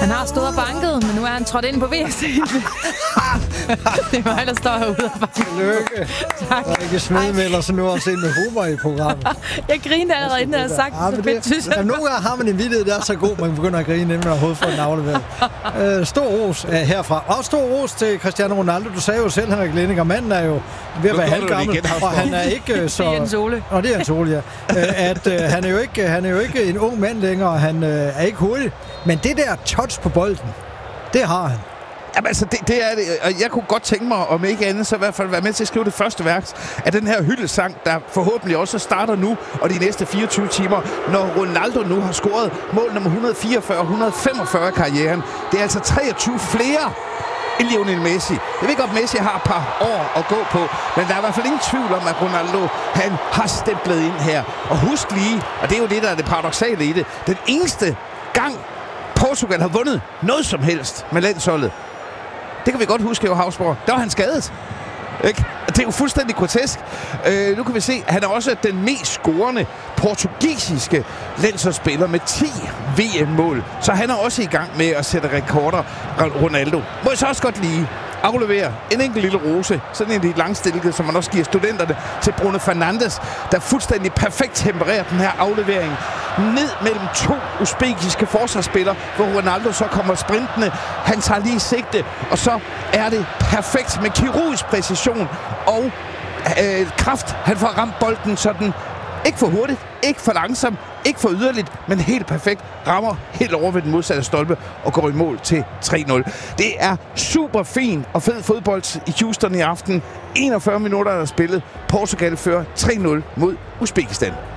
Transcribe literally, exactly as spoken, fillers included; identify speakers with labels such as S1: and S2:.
S1: Han har stået og banket, men nu er han trådt ind på V S-scenen. Det er mig, der står herude og banker.
S2: Lykke. Tak. Der er ikke smedemælder, så nu også ind med humor i programmet.
S1: Jeg griner allerede, inden jeg har sagt
S2: ja,
S1: det, så fedt, synes jeg.
S2: Nogle gange har man en vidighed, der er så god, man begynder at grine, inden man overhovedet får den afleveret. Uh, stor ros uh, herfra. Og stor ros til Cristiano Ronaldo. Du sagde jo selv, Henrik Lenninger, manden er jo ved at være halvgammel, og han er ikke uh, så...
S1: Det er Jens Ole.
S2: Og det er Jens Ole, ja. Uh, at uh, han, er jo ikke, han er jo ikke en ung mand længere, og han uh, er ikke hurtig. Men det der touch på bolden, det har han.
S3: Jamen altså, det, det er det, og jeg kunne godt tænke mig, om ikke andet, så i hvert fald være med til at skrive det første værk af den her hyldesang, der forhåbentlig også starter nu, og de næste fireogtyve timer, når Ronaldo nu har scoret mål nummer et hundrede og fireogfyrre et hundrede og femogfyrre i karrieren. Det er altså treogtyve flere end Lionel Messi. Jeg ved ikke, om Messi har et par år at gå på, men der er i hvert fald ingen tvivl om, at Ronaldo, han har stemplet ind her. Og husk lige, og det er jo det, der er det paradoksale i det, den eneste gang Portugal har vundet noget som helst med landsholdet, det kan vi godt huske, jo Havsborg. Der var han skadet. Ikke? Det er jo fuldstændig grotesk. Øh, nu kan vi se, at han er også den mest scorende portugisiske landsholdsspiller med ti V M-mål. Så han er også i gang med at sætte rekorder, Ronaldo. Må jeg så også godt lige aflevere en enkelt lille rose, sådan en lidt langstilket, som man også giver studenterne, til Bruno Fernandes, der fuldstændig perfekt tempererer den her aflevering ned mellem to usbekiske forsvarsspillere, hvor Ronaldo så kommer sprintende. Han tager lige sigte, og så er det perfekt med kirurgisk præcision og øh, kraft. Han får ramt bolden sådan, ikke for hurtigt, ikke for langsomt, ikke for yderligt, men helt perfekt. Rammer helt over ved den modsatte stolpe og går i mål til tre nul. Det er super fin og fed fodbold i Houston i aften. enogfyrre minutter er der spillet. Portugal fører tre nul mod Uzbekistan.